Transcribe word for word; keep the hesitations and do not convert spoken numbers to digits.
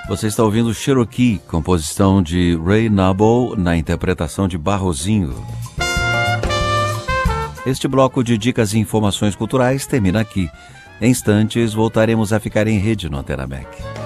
Você está ouvindo Cherokee, composição de Ray Noble, na interpretação de Barrozinho. Este bloco de dicas e informações culturais termina aqui. Em instantes, voltaremos a ficar em rede no Antena Mac.